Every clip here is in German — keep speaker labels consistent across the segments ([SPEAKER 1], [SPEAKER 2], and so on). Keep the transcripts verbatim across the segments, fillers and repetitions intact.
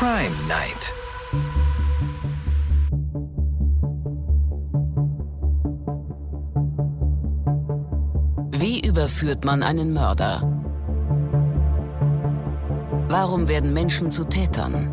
[SPEAKER 1] Crime Night.
[SPEAKER 2] Wie überführt man einen Mörder? Warum werden Menschen zu Tätern?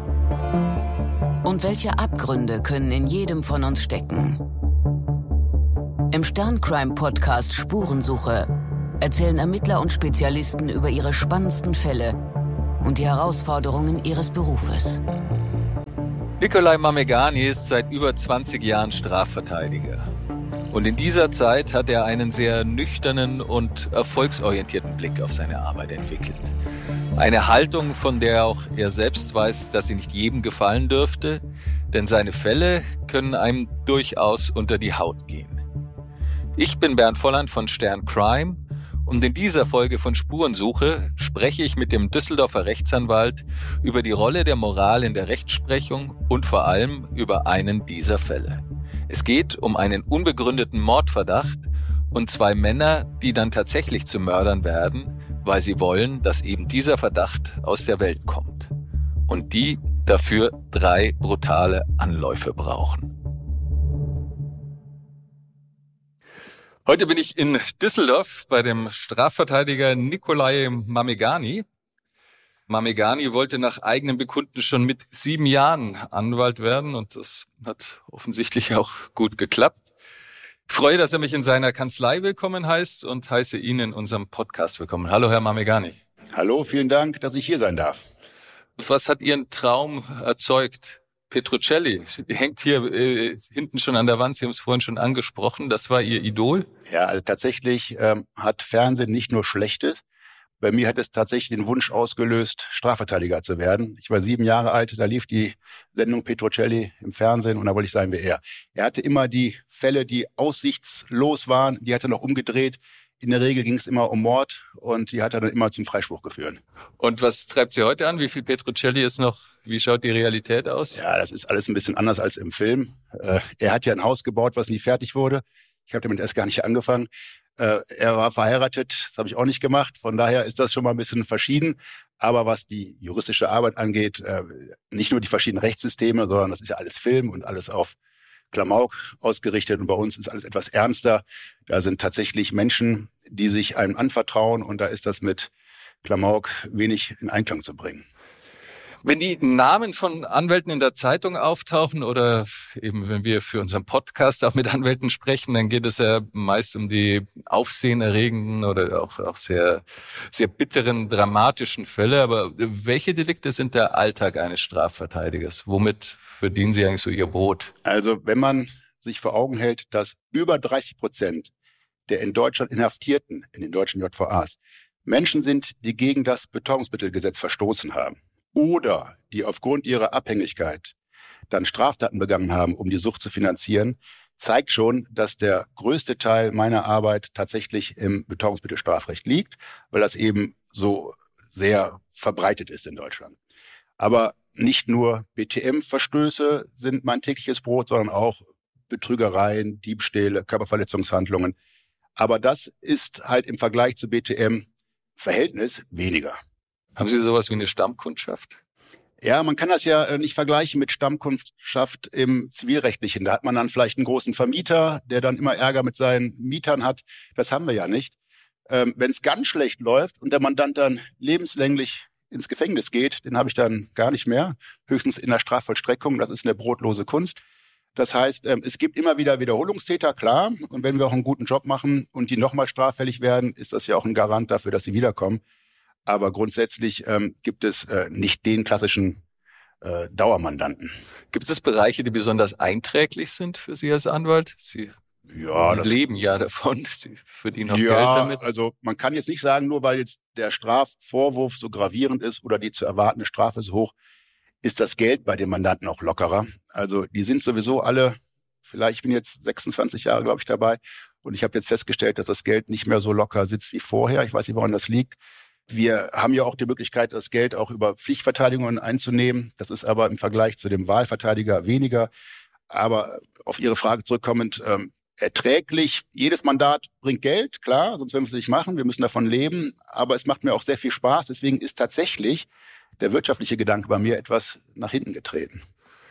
[SPEAKER 2] Und welche Abgründe können in jedem von uns stecken? Im Stern-Crime-Podcast Spurensuche erzählen Ermittler und Spezialisten über ihre spannendsten Fälle und die Herausforderungen ihres Berufes.
[SPEAKER 3] Nikolai Mamegani ist seit über zwanzig Jahren Strafverteidiger. Und in dieser Zeit hat er einen sehr nüchternen und erfolgsorientierten Blick auf seine Arbeit entwickelt. Eine Haltung, von der auch er selbst weiß, dass sie nicht jedem gefallen dürfte, denn seine Fälle können einem durchaus unter die Haut gehen. Ich bin Bernd Volland von Stern Crime und in dieser Folge von Spurensuche spreche ich mit dem Düsseldorfer Rechtsanwalt über die Rolle der Moral in der Rechtsprechung und vor allem über einen dieser Fälle. Es geht um einen unbegründeten Mordverdacht und zwei Männer, die dann tatsächlich zu Mördern werden, weil sie wollen, dass eben dieser Verdacht aus der Welt kommt. Und die dafür drei brutale Anläufe brauchen. Heute bin ich in Düsseldorf bei dem Strafverteidiger Nikolai Mamegani. Mamegani wollte nach eigenem Bekunden schon mit sieben Jahren Anwalt werden und das hat offensichtlich auch gut geklappt. Ich freue, dass er mich in seiner Kanzlei willkommen heißt und heiße ihn in unserem Podcast willkommen. Hallo, Herr Mamegani.
[SPEAKER 4] Hallo, vielen Dank, dass ich hier sein darf.
[SPEAKER 3] Was hat Ihren Traum erzeugt? Petrocelli hängt hier äh, hinten schon an der Wand. Sie haben es vorhin schon angesprochen. Das war Ihr Idol?
[SPEAKER 4] Ja, also tatsächlich ähm, hat Fernsehen nicht nur Schlechtes. Bei mir hat es tatsächlich den Wunsch ausgelöst, Strafverteidiger zu werden. Ich war sieben Jahre alt, da lief die Sendung Petrocelli im Fernsehen und da wollte ich sein wie er. Er hatte immer die Fälle, die aussichtslos waren, die hat er noch umgedreht. In der Regel ging es immer um Mord und die hat er dann immer zum Freispruch geführt.
[SPEAKER 3] Und was treibt Sie heute an? Wie viel Petrocelli ist noch? Wie schaut die Realität aus?
[SPEAKER 4] Ja, das ist alles ein bisschen anders als im Film. Äh, er hat ja ein Haus gebaut, was nie fertig wurde. Ich habe damit erst gar nicht angefangen. Äh, er war verheiratet, das habe ich auch nicht gemacht. Von daher ist das schon mal ein bisschen verschieden. Aber was die juristische Arbeit angeht, äh, nicht nur die verschiedenen Rechtssysteme, sondern das ist ja alles Film und alles auf Klamauk ausgerichtet. Und bei uns ist alles etwas ernster. Da sind tatsächlich Menschen, die sich einem anvertrauen. Und da ist das mit Klamauk wenig in Einklang zu bringen.
[SPEAKER 3] Wenn die Namen von Anwälten in der Zeitung auftauchen oder eben wenn wir für unseren Podcast auch mit Anwälten sprechen, dann geht es ja meist um die aufsehenerregenden oder auch, auch sehr, sehr bitteren, dramatischen Fälle. Aber welche Delikte sind der Alltag eines Strafverteidigers? Womit verdienen Sie eigentlich so Ihr Brot?
[SPEAKER 4] Also wenn man sich vor Augen hält, dass über dreißig Prozent der in Deutschland Inhaftierten in den deutschen J V As Menschen sind, die gegen das Betäubungsmittelgesetz verstoßen haben oder die aufgrund ihrer Abhängigkeit dann Straftaten begangen haben, um die Sucht zu finanzieren, zeigt schon, dass der größte Teil meiner Arbeit tatsächlich im Betäubungsmittelstrafrecht liegt, weil das eben so sehr verbreitet ist in Deutschland. Aber nicht nur B T M-Verstöße sind mein tägliches Brot, sondern auch Betrügereien, Diebstähle, Körperverletzungshandlungen. Aber das ist halt im Vergleich zu B T M Verhältnis weniger.
[SPEAKER 3] Haben Sie sowas wie eine Stammkundschaft?
[SPEAKER 4] Ja, man kann das ja nicht vergleichen mit Stammkundschaft im Zivilrechtlichen. Da hat man dann vielleicht einen großen Vermieter, der dann immer Ärger mit seinen Mietern hat. Das haben wir ja nicht. Ähm, wenn es ganz schlecht läuft und der Mandant dann lebenslänglich ins Gefängnis geht, den habe ich dann gar nicht mehr. Höchstens in der Strafvollstreckung. Das ist eine brotlose Kunst. Das heißt, ähm, es gibt immer wieder Wiederholungstäter, klar. Und wenn wir auch einen guten Job machen und die nochmal straffällig werden, ist das ja auch ein Garant dafür, dass sie wiederkommen. Aber grundsätzlich ähm, gibt es äh, nicht den klassischen äh, Dauermandanten.
[SPEAKER 3] Gibt es Bereiche, die besonders einträglich sind für Sie als Anwalt? Sie ja, leben ja davon, Sie verdienen auch
[SPEAKER 4] ja,
[SPEAKER 3] Geld damit.
[SPEAKER 4] Also man kann jetzt nicht sagen, nur weil jetzt der Strafvorwurf so gravierend ist oder die zu erwartende Strafe so hoch, ist das Geld bei den Mandanten auch lockerer. Also die sind sowieso alle, vielleicht ich bin jetzt sechsundzwanzig Jahre, glaube ich, dabei und ich habe jetzt festgestellt, dass das Geld nicht mehr so locker sitzt wie vorher. Ich weiß nicht, woran das liegt. Wir haben ja auch die Möglichkeit, das Geld auch über Pflichtverteidigungen einzunehmen. Das ist aber im Vergleich zu dem Wahlverteidiger weniger. Aber auf Ihre Frage zurückkommend, ähm, erträglich. Jedes Mandat bringt Geld, klar, sonst würden wir es nicht machen. Wir müssen davon leben. Aber es macht mir auch sehr viel Spaß. Deswegen ist tatsächlich der wirtschaftliche Gedanke bei mir etwas nach hinten getreten.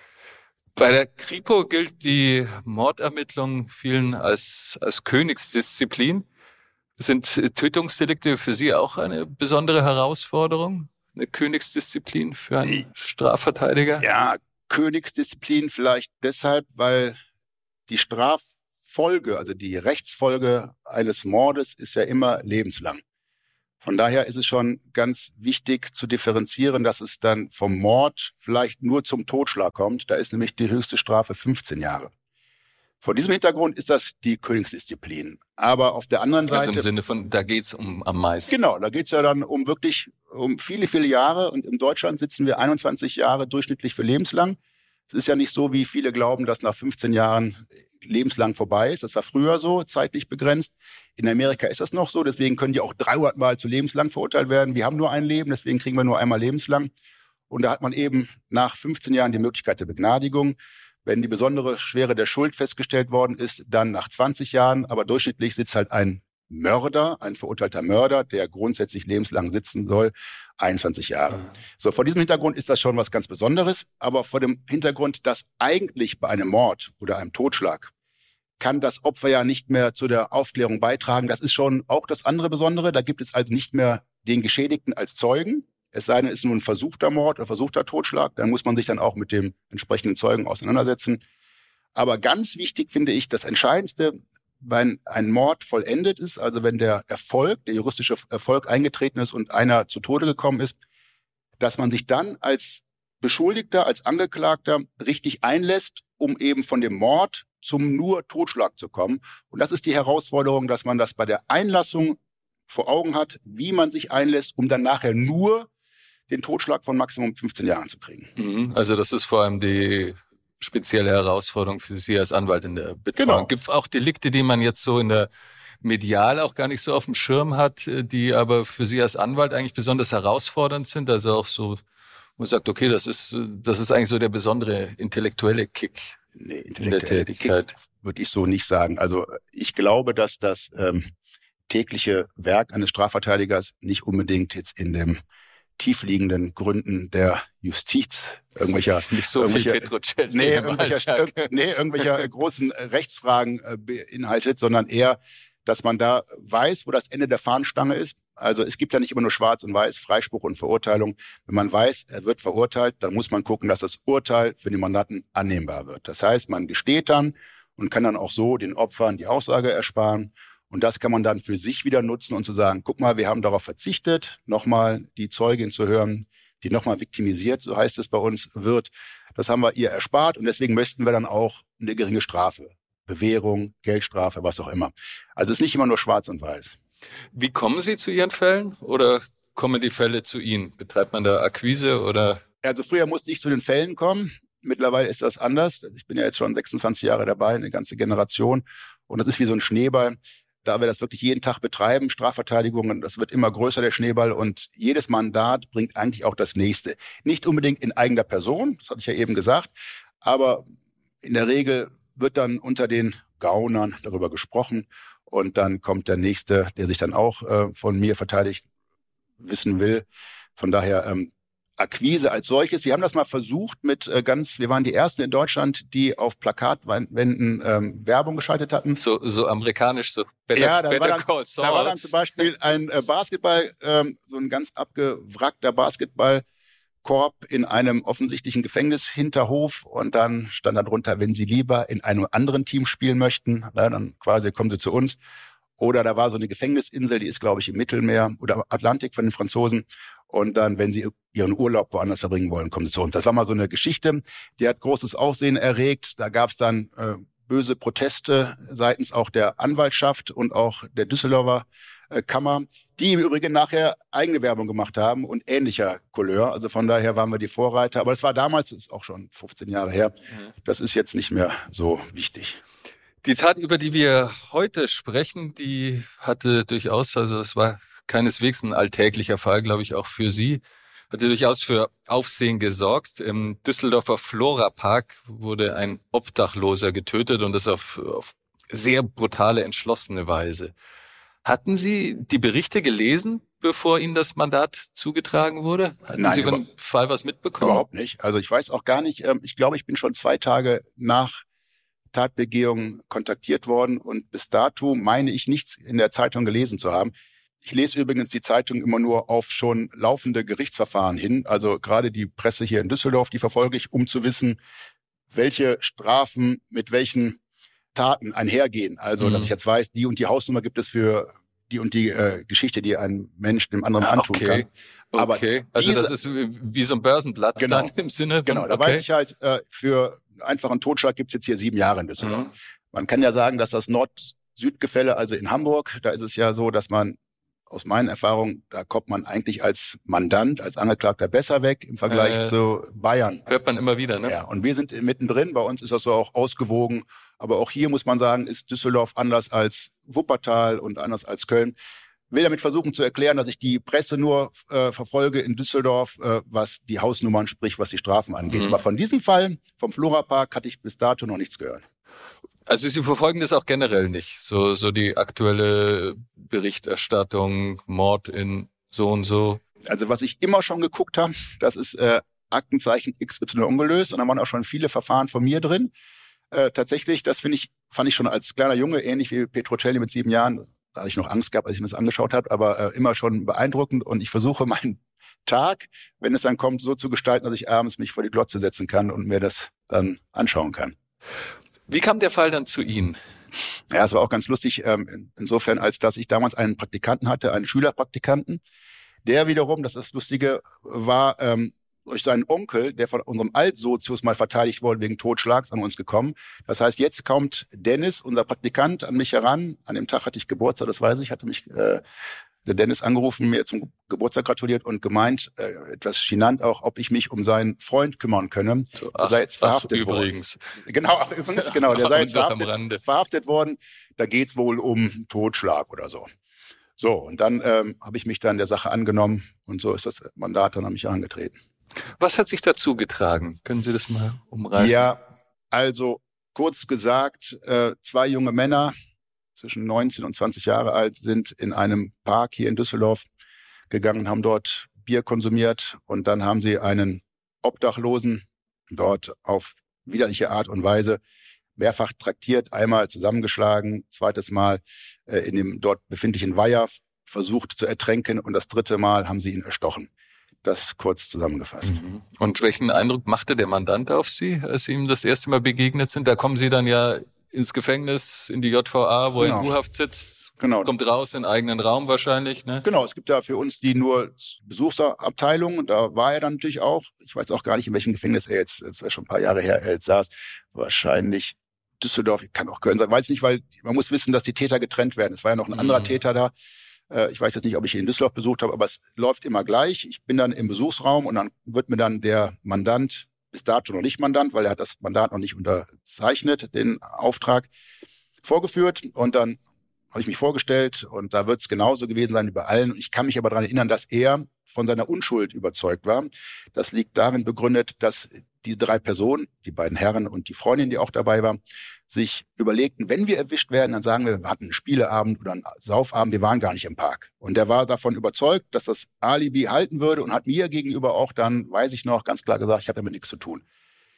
[SPEAKER 3] Bei der Kripo gilt die Mordermittlung vielen als, als Königsdisziplin. Sind Tötungsdelikte für Sie auch eine besondere Herausforderung? Eine Königsdisziplin für einen Strafverteidiger?
[SPEAKER 4] Ja, Königsdisziplin vielleicht deshalb, weil die Straffolge, also die Rechtsfolge eines Mordes ist ja immer lebenslang. Von daher ist es schon ganz wichtig zu differenzieren, dass es dann vom Mord vielleicht nur zum Totschlag kommt. Da ist nämlich die höchste Strafe fünfzehn Jahre. Vor diesem Hintergrund ist das die Königsdisziplin. Aber auf der anderen Seite...
[SPEAKER 3] Also im Sinne von, da geht's um am meisten.
[SPEAKER 4] Genau, da geht's ja dann um wirklich um viele, viele Jahre. Und in Deutschland sitzen wir einundzwanzig Jahre durchschnittlich für lebenslang. Es ist ja nicht so, wie viele glauben, dass nach fünfzehn Jahren lebenslang vorbei ist. Das war früher so, zeitlich begrenzt. In Amerika ist das noch so. Deswegen können die auch dreihundert Mal zu lebenslang verurteilt werden. Wir haben nur ein Leben, deswegen kriegen wir nur einmal lebenslang. Und da hat man eben nach fünfzehn Jahren die Möglichkeit der Begnadigung. Wenn die besondere Schwere der Schuld festgestellt worden ist, dann nach zwanzig Jahren. Aber durchschnittlich sitzt halt ein Mörder, ein verurteilter Mörder, der grundsätzlich lebenslang sitzen soll, einundzwanzig Jahre. Mhm. So, vor diesem Hintergrund ist das schon was ganz Besonderes. Aber vor dem Hintergrund, dass eigentlich bei einem Mord oder einem Totschlag kann das Opfer ja nicht mehr zu der Aufklärung beitragen. Das ist schon auch das andere Besondere. Da gibt es also nicht mehr den Geschädigten als Zeugen. Es sei denn, es ist nur ein versuchter Mord oder versuchter Totschlag. Dann muss man sich dann auch mit dem entsprechenden Zeugen auseinandersetzen. Aber ganz wichtig finde ich, das Entscheidendste, wenn ein Mord vollendet ist, also wenn der Erfolg, der juristische Erfolg eingetreten ist und einer zu Tode gekommen ist, dass man sich dann als Beschuldigter, als Angeklagter richtig einlässt, um eben von dem Mord zum nur Totschlag zu kommen. Und das ist die Herausforderung, dass man das bei der Einlassung vor Augen hat, wie man sich einlässt, um dann nachher nur den Totschlag von Maximum fünfzehn Jahren zu kriegen.
[SPEAKER 3] Also das ist vor allem die spezielle Herausforderung für Sie als Anwalt in der Betreuung. Genau. Gibt es auch Delikte, die man jetzt so in der medial auch gar nicht so auf dem Schirm hat, die aber für Sie als Anwalt eigentlich besonders herausfordernd sind? Also auch so, wo man sagt, okay, das ist, das ist eigentlich so der besondere intellektuelle Kick
[SPEAKER 4] nee,
[SPEAKER 3] in der Tätigkeit.
[SPEAKER 4] Kick würde ich so nicht sagen. Also ich glaube, dass das ähm, tägliche Werk eines Strafverteidigers nicht unbedingt jetzt in dem tiefliegenden Gründen der Justiz irgendwelcher
[SPEAKER 3] nicht so
[SPEAKER 4] irgendwelcher,
[SPEAKER 3] viel Petrocelli
[SPEAKER 4] nee, irgendwelcher, ir- nee, irgendwelcher großen Rechtsfragen äh, beinhaltet, sondern eher, dass man da weiß, wo das Ende der Fahnenstange ist. Also es gibt ja nicht immer nur Schwarz und Weiß, Freispruch und Verurteilung. Wenn man weiß, er wird verurteilt, dann muss man gucken, dass das Urteil für den Mandanten annehmbar wird. Das heißt, man gesteht dann und kann dann auch so den Opfern die Aussage ersparen. Und das kann man dann für sich wieder nutzen und zu sagen, guck mal, wir haben darauf verzichtet, nochmal die Zeugin zu hören, die nochmal viktimisiert, so heißt es bei uns, wird. Das haben wir ihr erspart und deswegen möchten wir dann auch eine geringe Strafe. Bewährung, Geldstrafe, was auch immer. Also es ist nicht immer nur schwarz und weiß.
[SPEAKER 3] Wie kommen Sie zu Ihren Fällen oder kommen die Fälle zu Ihnen? Betreibt man da Akquise oder?
[SPEAKER 4] Also früher musste ich zu den Fällen kommen. Mittlerweile ist das anders. Ich bin ja jetzt schon sechsundzwanzig Jahre dabei, eine ganze Generation. Und das ist wie so ein Schneeball. Da wir das wirklich jeden Tag betreiben, Strafverteidigungen, das wird immer größer, der Schneeball. Und jedes Mandat bringt eigentlich auch das nächste. Nicht unbedingt in eigener Person, das hatte ich ja eben gesagt. Aber in der Regel wird dann unter den Gaunern darüber gesprochen. Und dann kommt der Nächste, der sich dann auch äh, von mir verteidigt wissen will. Von daher ähm, Akquise als solches. Wir haben das mal versucht mit äh, ganz, wir waren die Ersten in Deutschland, die auf Plakatwänden ähm, Werbung geschaltet hatten.
[SPEAKER 3] So so amerikanisch, so Better,
[SPEAKER 4] ja, da,
[SPEAKER 3] Better
[SPEAKER 4] war dann,
[SPEAKER 3] Call Saul.
[SPEAKER 4] Da war dann zum Beispiel ein äh, Basketball, ähm, so ein ganz abgewrackter Basketballkorb in einem offensichtlichen Gefängnishinterhof und dann stand da drunter, wenn Sie lieber in einem anderen Team spielen möchten, na, dann quasi kommen Sie zu uns. Oder da war so eine Gefängnisinsel, die ist, glaube ich, im Mittelmeer oder Atlantik von den Franzosen. Und dann, wenn sie ihren Urlaub woanders verbringen wollen, kommen sie zu uns. Das war mal so eine Geschichte, die hat großes Aufsehen erregt. Da gab es dann äh, böse Proteste seitens auch der Anwaltschaft und auch der Düsseldorfer äh, Kammer, die im Übrigen nachher eigene Werbung gemacht haben und ähnlicher Couleur. Also von daher waren wir die Vorreiter. Aber es war damals, das ist auch schon fünfzehn Jahre her. Das ist jetzt nicht mehr so wichtig.
[SPEAKER 3] Die Tat, über die wir heute sprechen, die hatte durchaus, also es war keineswegs ein alltäglicher Fall, glaube ich, auch für Sie, hatte durchaus für Aufsehen gesorgt. Im Düsseldorfer Flora-Park wurde ein Obdachloser getötet und das auf, auf sehr brutale, entschlossene Weise. Hatten Sie die Berichte gelesen, bevor Ihnen das Mandat zugetragen wurde? Hatten
[SPEAKER 4] Nein,
[SPEAKER 3] Sie von dem Fall was mitbekommen?
[SPEAKER 4] Überhaupt nicht. Also ich weiß auch gar nicht, ähm, ich glaube, ich bin schon zwei Tage nach Tatbegehung kontaktiert worden und bis dato meine ich nichts in der Zeitung gelesen zu haben. Ich lese übrigens die Zeitung immer nur auf schon laufende Gerichtsverfahren hin. Also gerade die Presse hier in Düsseldorf, die verfolge ich, um zu wissen, welche Strafen mit welchen Taten einhergehen. Also, mhm. dass ich jetzt weiß, die und die Hausnummer gibt es für die und die äh, Geschichte, die ein Mensch dem anderen antun
[SPEAKER 3] okay.
[SPEAKER 4] kann. Aber
[SPEAKER 3] okay, also diese, das ist wie so ein Börsenblatt
[SPEAKER 4] genau,
[SPEAKER 3] dann im Sinne von...
[SPEAKER 4] Genau, da
[SPEAKER 3] okay.
[SPEAKER 4] weiß ich halt, äh, für einfachen Totschlag gibt's jetzt hier sieben Jahre in Düsseldorf. Mhm. Man kann ja sagen, dass das Nord-Süd-Gefälle, also in Hamburg, da ist es ja so, dass man aus meinen Erfahrungen, da kommt man eigentlich als Mandant, als Angeklagter besser weg im Vergleich äh, zu Bayern.
[SPEAKER 3] Hört man immer wieder, ne?
[SPEAKER 4] Ja, und wir sind mittendrin, bei uns ist das so auch ausgewogen. Aber auch hier muss man sagen, ist Düsseldorf anders als Wuppertal und anders als Köln. Ich will damit versuchen zu erklären, dass ich die Presse nur äh, verfolge in Düsseldorf, äh, was die Hausnummern, sprich was die Strafen angeht. Mhm. Aber von diesem Fall, vom Florapark, hatte ich bis dato noch nichts gehört.
[SPEAKER 3] Also Sie verfolgen das auch generell nicht, so so die aktuelle Berichterstattung, Mord in so und so?
[SPEAKER 4] Also was ich immer schon geguckt habe, das ist äh, Aktenzeichen X Y ungelöst und da waren auch schon viele Verfahren von mir drin. Äh, tatsächlich, das finde ich, fand ich schon als kleiner Junge, ähnlich wie Petrocelli mit sieben Jahren, da hatte ich noch Angst gehabt, als ich mir das angeschaut habe, aber äh, immer schon beeindruckend und ich versuche meinen Tag, wenn es dann kommt, so zu gestalten, dass ich abends mich vor die Glotze setzen kann und mir das dann anschauen kann.
[SPEAKER 3] Wie kam der Fall dann zu Ihnen?
[SPEAKER 4] Ja, es war auch ganz lustig, ähm, insofern, als dass ich damals einen Praktikanten hatte, einen Schülerpraktikanten, der wiederum, das ist das Lustige, war ähm, durch seinen Onkel, der von unserem Altsozius mal verteidigt wurde wegen Totschlags, an uns gekommen. Das heißt, jetzt kommt Dennis, unser Praktikant, an mich heran. An dem Tag hatte ich Geburtstag, das weiß ich, hatte mich äh, der Dennis angerufen, mir zum Geburtstag gratuliert und gemeint, äh, etwas genannt auch, ob ich mich um seinen Freund kümmern könne.
[SPEAKER 3] So,
[SPEAKER 4] ach, der sei jetzt verhaftet
[SPEAKER 3] ach, übrigens.
[SPEAKER 4] worden. Genau, ach, übrigens, genau, der sei jetzt verhaftet, verhaftet worden. Da geht's wohl um Totschlag oder so. So, und dann ähm, habe ich mich dann der Sache angenommen und so ist das Mandat dann an mich herangetreten.
[SPEAKER 3] Was hat sich dazu getragen? Können Sie das mal umreißen?
[SPEAKER 4] Ja, also kurz gesagt, äh, zwei junge Männer, zwischen neunzehn und zwanzig Jahre alt, sind in einem Park hier in Düsseldorf gegangen, haben dort Bier konsumiert und dann haben sie einen Obdachlosen dort auf widerliche Art und Weise mehrfach traktiert, einmal zusammengeschlagen, zweites Mal äh, in dem dort befindlichen Weiher versucht zu ertränken und das dritte Mal haben sie ihn erstochen. Das kurz zusammengefasst.
[SPEAKER 3] Mhm. Und welchen Eindruck machte der Mandant auf Sie, als Sie ihm das erste Mal begegnet sind? Da kommen Sie dann ja ins Gefängnis, in die J V A, wo genau. er in U-Haft sitzt, genau. kommt raus in eigenen Raum wahrscheinlich, ne?
[SPEAKER 4] Genau, es gibt ja für uns die nur Besuchsabteilung, da war er dann natürlich auch. Ich weiß auch gar nicht, in welchem Gefängnis er jetzt, das war schon ein paar Jahre her, er jetzt saß. Wahrscheinlich Düsseldorf, kann auch Köln sein, weiß nicht, weil man muss wissen, dass die Täter getrennt werden. Es war ja noch ein mhm. anderer Täter da. Ich weiß jetzt nicht, ob ich ihn in Düsseldorf besucht habe, aber es läuft immer gleich. Ich bin dann im Besuchsraum und dann wird mir dann der Mandant, bis dato noch nicht Mandant, weil er hat das Mandat noch nicht unterzeichnet, den Auftrag, vorgeführt. Und dann habe ich mich vorgestellt und da wird es genauso gewesen sein wie bei allen. Ich kann mich aber daran erinnern, dass er von seiner Unschuld überzeugt war. Das liegt darin begründet, dass die drei Personen, die beiden Herren und die Freundin, die auch dabei war, sich überlegten, wenn wir erwischt werden, dann sagen wir, wir hatten einen Spieleabend oder einen Saufabend, wir waren gar nicht im Park. Und der war davon überzeugt, dass das Alibi halten würde und hat mir gegenüber auch dann, weiß ich noch, ganz klar gesagt, ich habe damit nichts zu tun.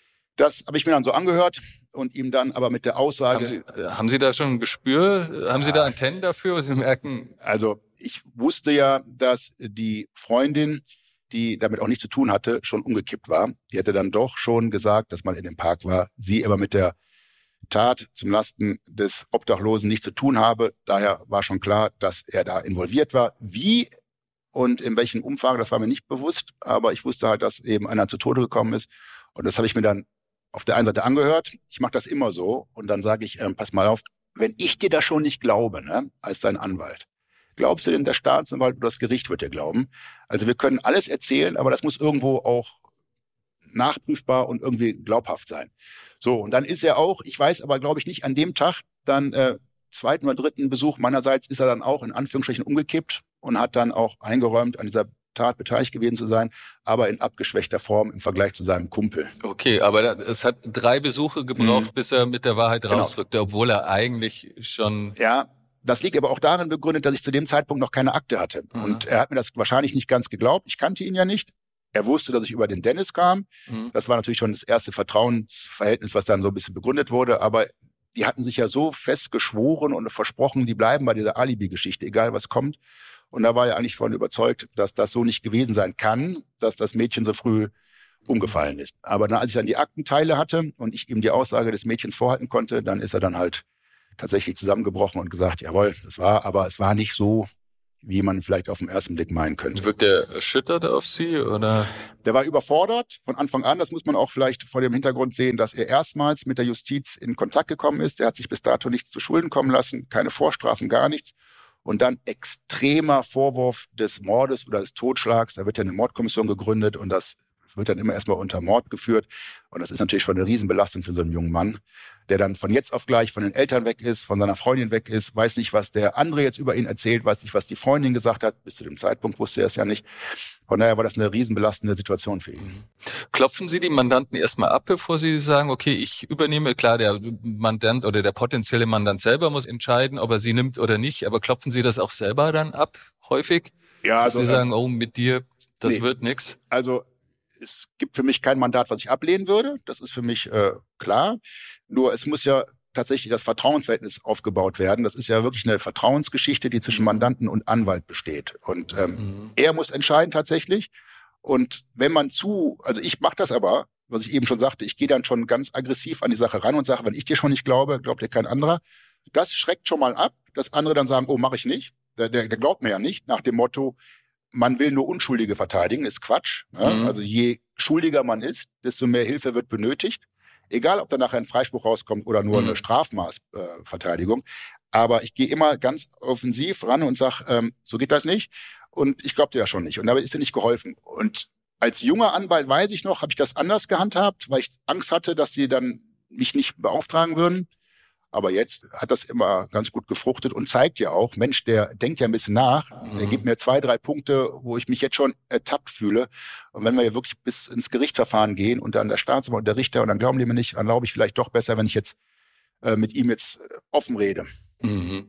[SPEAKER 4] Das habe ich mir dann so angehört und ihm dann aber mit der Aussage...
[SPEAKER 3] Haben Sie, haben Sie da schon ein Gespür? Haben ja. Sie da Antennen dafür? Sie merken...
[SPEAKER 4] Also ich wusste ja, dass die Freundin, die damit auch nichts zu tun hatte, schon umgekippt war. Die hätte dann doch schon gesagt, dass man in dem Park war. Sie aber mit der Tat zum Lasten des Obdachlosen nichts zu tun habe. Daher war schon klar, dass er da involviert war. Wie und in welchem Umfang, das war mir nicht bewusst. Aber ich wusste halt, dass eben einer zu Tode gekommen ist. Und das habe ich mir dann auf der einen Seite angehört. Ich mache das immer so. Und dann sage ich, ähm, pass mal auf, wenn ich dir das schon nicht glaube, ne, als dein Anwalt, glaubst du denn, der Staatsanwalt oder das Gericht wird dir glauben? Also wir können alles erzählen, aber das muss irgendwo auch nachprüfbar und irgendwie glaubhaft sein. So, und dann ist er auch, ich weiß aber, glaube ich, nicht an dem Tag, dann äh, zweiten oder dritten Besuch meinerseits ist er dann auch in Anführungsstrichen umgekippt und hat dann auch eingeräumt, an dieser Tat beteiligt gewesen zu sein, aber in abgeschwächter Form im Vergleich zu seinem Kumpel.
[SPEAKER 3] Okay, aber es hat drei Besuche gebraucht, mhm. bis er mit der Wahrheit genau. rausrückte, obwohl er eigentlich schon...
[SPEAKER 4] Ja, Das liegt aber auch darin begründet, dass ich zu dem Zeitpunkt noch keine Akte hatte. Mhm. Und er hat mir das wahrscheinlich nicht ganz geglaubt. Ich kannte ihn ja nicht. Er wusste, dass ich über den Dennis kam. Mhm. Das war natürlich schon das erste Vertrauensverhältnis, was dann so ein bisschen begründet wurde. Aber die hatten sich ja so fest geschworen und versprochen, die bleiben bei dieser Alibi-Geschichte, egal was kommt. Und da war er eigentlich von überzeugt, dass das so nicht gewesen sein kann, dass das Mädchen so früh umgefallen ist. Aber dann, als ich dann die Aktenteile hatte und ich ihm die Aussage des Mädchens vorhalten konnte, dann ist er dann halt tatsächlich zusammengebrochen und gesagt, jawohl, das war, aber es war nicht so, wie man vielleicht auf den ersten Blick meinen könnte.
[SPEAKER 3] Wirkt der erschüttert auf Sie, oder?
[SPEAKER 4] Der war überfordert von Anfang an. Das muss man auch vielleicht vor dem Hintergrund sehen, dass er erstmals mit der Justiz in Kontakt gekommen ist. Er hat sich bis dato nichts zu Schulden kommen lassen, keine Vorstrafen, gar nichts. Und dann extremer Vorwurf des Mordes oder des Totschlags. Da wird ja eine Mordkommission gegründet und das wird dann immer erstmal unter Mord geführt. Und das ist natürlich schon eine Riesenbelastung für so einen jungen Mann, der dann von jetzt auf gleich von den Eltern weg ist, von seiner Freundin weg ist, weiß nicht, was der andere jetzt über ihn erzählt, weiß nicht, was die Freundin gesagt hat. Bis zu dem Zeitpunkt wusste er es ja nicht. Von daher war das eine riesenbelastende Situation für ihn.
[SPEAKER 3] Klopfen Sie die Mandanten erstmal ab, bevor Sie sagen, okay, ich übernehme, klar, der Mandant oder der potenzielle Mandant selber muss entscheiden, ob er sie nimmt oder nicht, aber klopfen Sie das auch selber dann ab, häufig?
[SPEAKER 4] Ja, also,
[SPEAKER 3] dass Sie sagen, oh, mit dir, das nee, wird nix?
[SPEAKER 4] Also, es gibt für mich kein Mandat, was ich ablehnen würde. Das ist für mich äh, klar. Nur es muss ja tatsächlich das Vertrauensverhältnis aufgebaut werden. Das ist ja wirklich eine Vertrauensgeschichte, die zwischen Mandanten und Anwalt besteht. Und ähm, mhm. er muss entscheiden tatsächlich. Und wenn man zu, also ich mache das aber, was ich eben schon sagte, ich gehe dann schon ganz aggressiv an die Sache ran und sage, wenn ich dir schon nicht glaube, glaubt dir kein anderer. Das schreckt schon mal ab, dass andere dann sagen, oh, mache ich nicht. Der, der, der glaubt mir ja nicht, nach dem Motto, man will nur Unschuldige verteidigen, ist Quatsch. Ja? Mhm. Also je schuldiger man ist, desto mehr Hilfe wird benötigt. Egal, ob da nachher ein Freispruch rauskommt oder nur mhm. eine Strafmaßverteidigung. Äh, Aber ich gehe immer ganz offensiv ran und sage, ähm, so geht das nicht. Und ich glaube dir das schon nicht. Und damit ist dir nicht geholfen. Und als junger Anwalt, weiß ich noch, habe ich das anders gehandhabt, weil ich Angst hatte, dass sie dann mich nicht beauftragen würden. Aber jetzt hat das immer ganz gut gefruchtet und zeigt ja auch, Mensch, der denkt ja ein bisschen nach. Mhm. Der gibt mir zwei, drei Punkte, wo ich mich jetzt schon ertappt fühle. Und wenn wir ja wirklich bis ins Gerichtsverfahren gehen und dann der Staatsanwalt und der Richter und dann glauben die mir nicht, dann glaube ich vielleicht doch besser, wenn ich jetzt äh, mit ihm jetzt offen rede.
[SPEAKER 3] Mhm.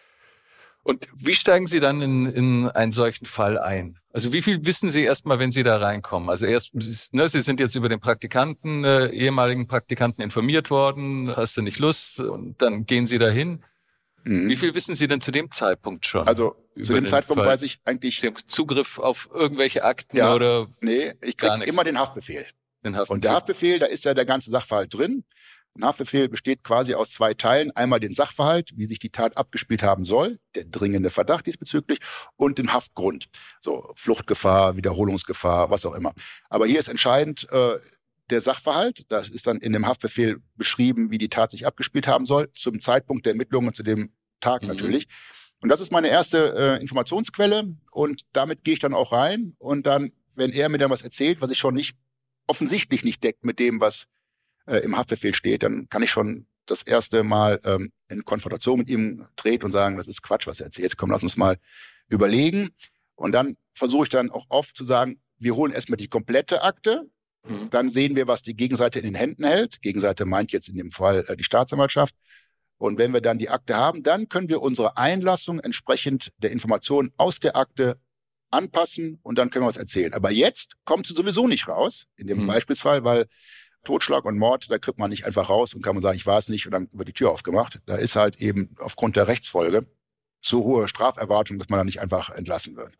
[SPEAKER 3] Und wie steigen Sie dann in, in einen solchen Fall ein? Also wie viel wissen Sie erstmal, wenn Sie da reinkommen? Also erst, ne, Sie sind jetzt über den Praktikanten, äh, ehemaligen Praktikanten informiert worden, hast du nicht Lust? Und dann gehen Sie dahin. Mhm. Wie viel wissen Sie denn zu dem Zeitpunkt schon?
[SPEAKER 4] Also zu dem Zeitpunkt Fall? weiß ich eigentlich...
[SPEAKER 3] Den Zugriff auf irgendwelche Akten
[SPEAKER 4] ja,
[SPEAKER 3] oder...
[SPEAKER 4] Nee, ich kriege immer den Haftbefehl.
[SPEAKER 3] Den Haftbefehl.
[SPEAKER 4] Und der Haftbefehl, da ist ja der ganze Sachverhalt drin. Ein Haftbefehl besteht quasi aus zwei Teilen. Einmal den Sachverhalt, wie sich die Tat abgespielt haben soll, der dringende Verdacht diesbezüglich, und den Haftgrund. So Fluchtgefahr, Wiederholungsgefahr, was auch immer. Aber hier ist entscheidend äh, der Sachverhalt. Das ist dann in dem Haftbefehl beschrieben, wie die Tat sich abgespielt haben soll, zum Zeitpunkt der Ermittlungen, zu dem Tag mhm. natürlich. Und das ist meine erste äh, Informationsquelle. Und damit gehe ich dann auch rein. Und dann, wenn er mir dann was erzählt, was ich schon nicht offensichtlich nicht deckt mit dem, was im Haftbefehl steht, dann kann ich schon das erste Mal ähm, in Konfrontation mit ihm treten und sagen, das ist Quatsch, was er erzählt. Komm, lass uns mal überlegen. Und dann versuche ich dann auch oft zu sagen, wir holen erstmal die komplette Akte, mhm. dann sehen wir, was die Gegenseite in den Händen hält. Gegenseite meint jetzt in dem Fall äh, die Staatsanwaltschaft. Und wenn wir dann die Akte haben, dann können wir unsere Einlassung entsprechend der Informationen aus der Akte anpassen und dann können wir was erzählen. Aber jetzt kommt sie sowieso nicht raus, in dem mhm. Beispielsfall, weil Totschlag und Mord, da kriegt man nicht einfach raus und kann man sagen, ich war es nicht und dann wird die Tür aufgemacht. Da ist halt eben aufgrund der Rechtsfolge so hohe Straferwartung, dass man da nicht einfach entlassen wird.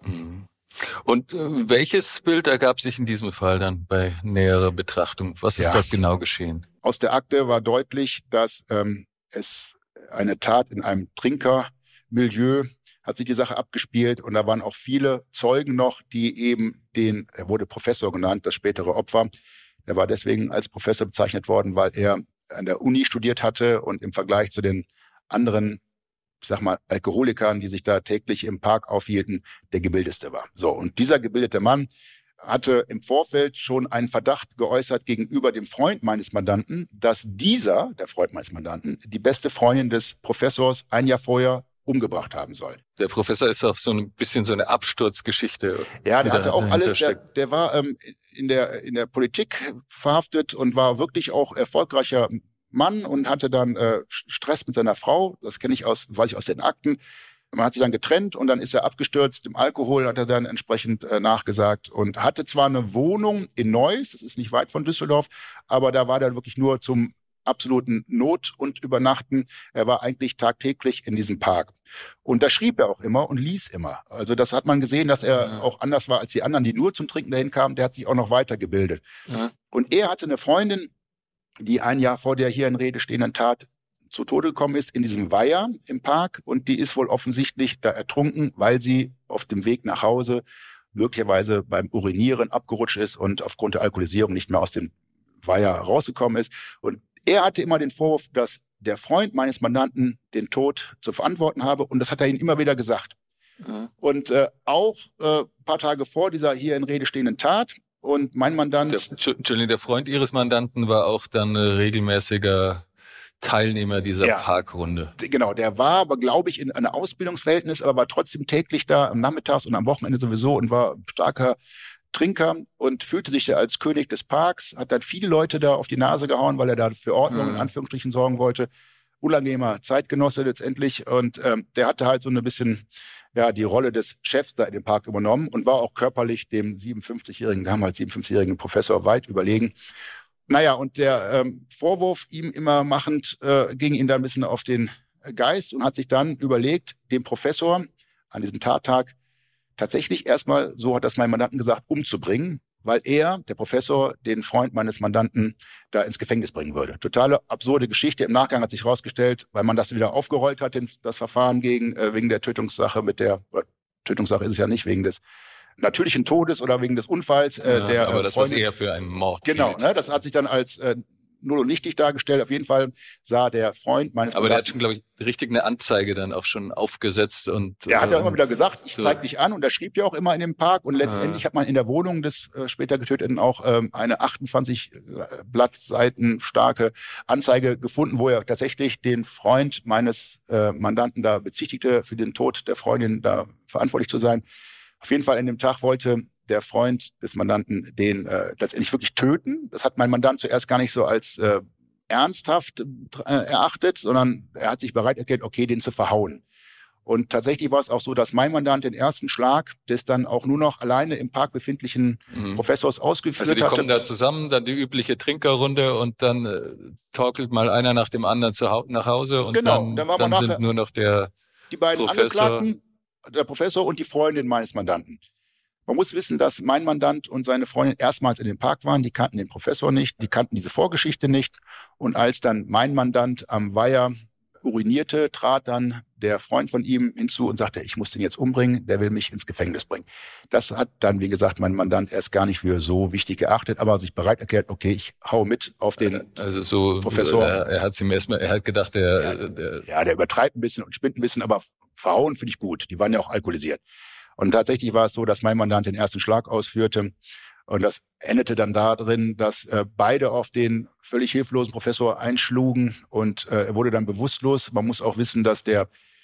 [SPEAKER 3] Und äh, welches Bild ergab sich in diesem Fall dann bei näherer Betrachtung? Was ist ja. dort genau geschehen?
[SPEAKER 4] Aus der Akte war deutlich, dass ähm, es eine Tat in einem Trinkermilieu hat sich die Sache abgespielt und da waren auch viele Zeugen noch, die eben den, er wurde Professor genannt, das spätere Opfer. Er war deswegen als Professor bezeichnet worden, weil er an der Uni studiert hatte und im Vergleich zu den anderen, ich sag mal, Alkoholikern, die sich da täglich im Park aufhielten, der gebildetste war. So, und dieser gebildete Mann hatte im Vorfeld schon einen Verdacht geäußert gegenüber dem Freund meines Mandanten, dass dieser, der Freund meines Mandanten, die beste Freundin des Professors ein Jahr vorher umgebracht haben soll.
[SPEAKER 3] Der Professor ist auch so ein bisschen so eine Absturzgeschichte.
[SPEAKER 4] Ja, der hatte auch alles, der, der war ähm, in der in der Politik verhaftet und war wirklich auch erfolgreicher Mann und hatte dann äh, Stress mit seiner Frau. Das kenne ich aus, weiß ich aus den Akten. Man hat sich dann getrennt und dann ist er abgestürzt. Im Alkohol hat er dann entsprechend äh, nachgesagt und hatte zwar eine Wohnung in Neuss, das ist nicht weit von Düsseldorf, aber da war er wirklich nur zum absoluten Not und Übernachten. Er war eigentlich tagtäglich in diesem Park. Und da schrieb er auch immer und ließ immer. Also das hat man gesehen, dass er ja. auch anders war als die anderen, die nur zum Trinken dahin kamen. Der hat sich auch noch weitergebildet. Ja. Und er hatte eine Freundin, die ein Jahr vor der hier in Rede stehenden Tat zu Tode gekommen ist, in diesem Weiher im Park. Und die ist wohl offensichtlich da ertrunken, weil sie auf dem Weg nach Hause möglicherweise beim Urinieren abgerutscht ist und aufgrund der Alkoholisierung nicht mehr aus dem Weiher rausgekommen ist. Und er hatte immer den Vorwurf, dass der Freund meines Mandanten den Tod zu verantworten habe. Und das hat er ihm immer wieder gesagt. Mhm. Und äh, auch äh, ein paar Tage vor dieser hier in Rede stehenden Tat. Und mein Mandant...
[SPEAKER 3] Der, Entschuldigung, der Freund Ihres Mandanten war auch dann äh, regelmäßiger Teilnehmer dieser ja, Parkrunde.
[SPEAKER 4] Genau, der war aber, glaube ich, in einem Ausbildungsverhältnis, aber war trotzdem täglich da am Nachmittags und am Wochenende sowieso und war starker Trinker und fühlte sich als König des Parks, hat dann viele Leute da auf die Nase gehauen, weil er da für Ordnung mhm. in Anführungsstrichen sorgen wollte. Unangenehmer Zeitgenosse letztendlich und ähm, der hatte halt so ein bisschen ja die Rolle des Chefs da in dem Park übernommen und war auch körperlich dem siebenundfünfzigjährigen, damals siebenundfünfzigjährigen Professor weit überlegen. Naja, und der ähm, Vorwurf ihm immer machend äh, ging ihm dann ein bisschen auf den Geist und hat sich dann überlegt, dem Professor an diesem Tattag tatsächlich erstmal, so hat das mein Mandanten gesagt, umzubringen, weil er, der Professor, den Freund meines Mandanten da ins Gefängnis bringen würde. Totale absurde Geschichte. Im Nachgang hat sich herausgestellt, weil man das wieder aufgerollt hat, den, das Verfahren gegen äh, wegen der Tötungssache mit der, äh, Tötungssache ist es ja nicht, wegen des natürlichen Todes oder wegen des Unfalls. Äh,
[SPEAKER 3] ja,
[SPEAKER 4] der,
[SPEAKER 3] aber das war eher für einen Mord.
[SPEAKER 4] Genau, ne, das hat sich dann als äh, null und nichtig dargestellt. Auf jeden Fall sah der Freund meines
[SPEAKER 3] Aber Mandanten, der hat schon, glaube ich, richtig eine Anzeige dann auch schon aufgesetzt. Und
[SPEAKER 4] er hat ja äh, immer wieder gesagt, ich so. zeig dich an. Und er schrieb ja auch immer in dem Park. Und letztendlich ah. hat man in der Wohnung des äh, später Getöteten auch ähm, eine achtundzwanzig Blattseiten starke Anzeige gefunden, wo er tatsächlich den Freund meines äh, Mandanten da bezichtigte, für den Tod der Freundin da verantwortlich zu sein. Auf jeden Fall in dem Tag wollte der Freund des Mandanten den äh, letztendlich wirklich töten. Das hat mein Mandant zuerst gar nicht so als äh, ernsthaft äh, erachtet, sondern er hat sich bereit erklärt, okay, den zu verhauen. Und tatsächlich war es auch so, dass mein Mandant den ersten Schlag des dann auch nur noch alleine im Park befindlichen mhm. Professors ausgeführt hatte.
[SPEAKER 3] Also die
[SPEAKER 4] hatte.
[SPEAKER 3] kommen da zusammen, dann die übliche Trinkerrunde und dann äh, torkelt mal einer nach dem anderen zu ha- nach Hause und
[SPEAKER 4] genau,
[SPEAKER 3] dann,
[SPEAKER 4] dann, war
[SPEAKER 3] dann
[SPEAKER 4] man
[SPEAKER 3] sind nur noch der
[SPEAKER 4] die beiden
[SPEAKER 3] Professor,
[SPEAKER 4] Angeklagten, der Professor und die Freundin meines Mandanten. Man muss wissen, dass mein Mandant und seine Freundin erstmals in dem Park waren. Die kannten den Professor nicht, die kannten diese Vorgeschichte nicht. Und als dann mein Mandant am Weiher urinierte, trat dann der Freund von ihm hinzu und sagte, ich muss den jetzt umbringen, der will mich ins Gefängnis bringen. Das hat dann, wie gesagt, mein Mandant erst gar nicht für so wichtig geachtet, aber sich bereit erklärt, okay, ich hau mit auf den
[SPEAKER 3] also so,
[SPEAKER 4] Professor.
[SPEAKER 3] Er, er hat ihm erstmal, er hat gedacht, der,
[SPEAKER 4] ja,
[SPEAKER 3] der,
[SPEAKER 4] ja, der übertreibt ein bisschen und spinnt ein bisschen, aber verhauen finde ich gut. Die waren ja auch alkoholisiert. Und tatsächlich war es so, dass mein Mandant den ersten Schlag ausführte. Und das endete dann darin, dass äh, beide auf den völlig hilflosen Professor einschlugen und äh, er wurde dann bewusstlos. Man muss auch wissen, dass der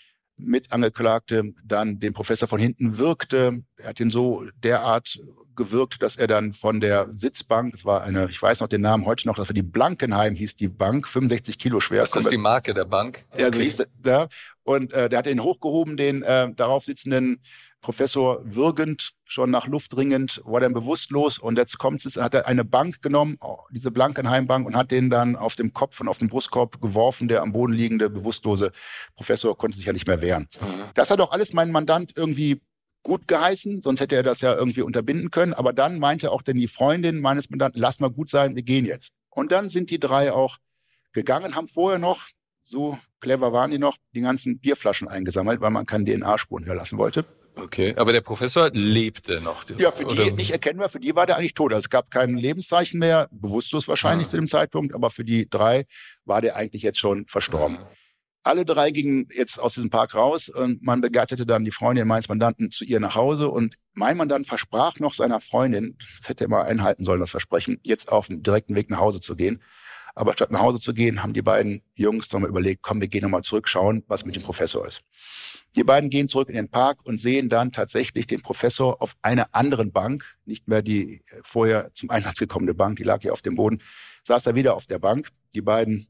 [SPEAKER 4] Mitangeklagte dann den Professor von hinten wirkte. Er hat ihn so derart gewirkt, dass er dann von der Sitzbank, das war eine, ich weiß noch den Namen heute noch, das war die Blankenheim, hieß die Bank, fünfundsechzig Kilo schwer.
[SPEAKER 3] Das ist die Marke der Bank?
[SPEAKER 4] Okay. Ja, so hieß der, ja. Und äh, der hat ihn hochgehoben, den äh, darauf sitzenden Professor würgend, schon nach Luft ringend, war dann bewusstlos und jetzt kommt es, hat er eine Bank genommen, diese Blankenheim-Bank, und hat den dann auf dem Kopf und auf den Brustkorb geworfen. Der am Boden liegende, bewusstlose Professor konnte sich ja nicht mehr wehren. Mhm. Das hat auch alles mein Mandant irgendwie gut geheißen, sonst hätte er das ja irgendwie unterbinden können. Aber dann meinte auch denn die Freundin meines Mandanten, lass mal gut sein, wir gehen jetzt. Und dann sind die drei auch gegangen, haben vorher noch, so clever waren die noch, die ganzen Bierflaschen eingesammelt, weil man keine D N A-Spuren hinterlassen wollte.
[SPEAKER 3] Okay, aber der Professor lebte noch.
[SPEAKER 4] Ja, für die oder? Nicht erkennbar, für die war der eigentlich tot. Also es gab kein Lebenszeichen mehr, bewusstlos wahrscheinlich ah. zu dem Zeitpunkt, aber für die drei war der eigentlich jetzt schon verstorben. Ah. Alle drei gingen jetzt aus diesem Park raus und man begleitete dann die Freundin meines Mandanten zu ihr nach Hause und mein Mandant versprach noch seiner Freundin, das hätte er mal einhalten sollen, das Versprechen, jetzt auf dem direkten Weg nach Hause zu gehen. Aber statt nach Hause zu gehen, haben die beiden Jungs nochmal überlegt, komm, wir gehen nochmal zurück, schauen, was mit dem Professor ist. Die beiden gehen zurück in den Park und sehen dann tatsächlich den Professor auf einer anderen Bank, nicht mehr die vorher zum Einsatz gekommene Bank, die lag hier auf dem Boden, saß er wieder auf der Bank. Die beiden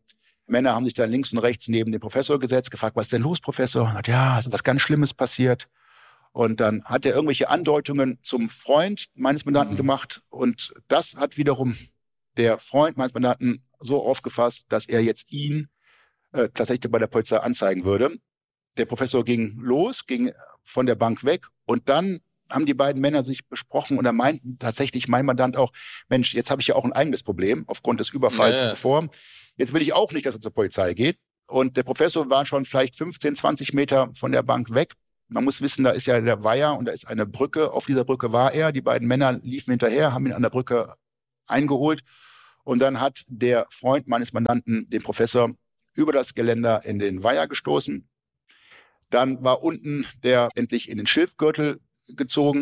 [SPEAKER 4] Männer haben sich dann links und rechts neben den Professor gesetzt, gefragt, was ist denn los, Professor? Hat, ja, ist was ganz Schlimmes passiert. Und dann hat er irgendwelche Andeutungen zum Freund meines Mandanten mhm. gemacht. Und das hat wiederum der Freund meines Mandanten so aufgefasst, dass er jetzt ihn äh, tatsächlich bei der Polizei anzeigen würde. Der Professor ging los, ging von der Bank weg und dann haben die beiden Männer sich besprochen und da meinten tatsächlich mein Mandant auch, Mensch, jetzt habe ich ja auch ein eigenes Problem aufgrund des Überfalls ja. zuvor. Jetzt will ich auch nicht, dass er zur Polizei geht. Und der Professor war schon vielleicht fünfzehn, zwanzig Meter von der Bank weg. Man muss wissen, da ist ja der Weiher und da ist eine Brücke. Auf dieser Brücke war er. Die beiden Männer liefen hinterher, haben ihn an der Brücke eingeholt. Und dann hat der Freund meines Mandanten den Professor über das Geländer in den Weiher gestoßen. Dann war unten der endlich in den Schilfgürtel gezogen.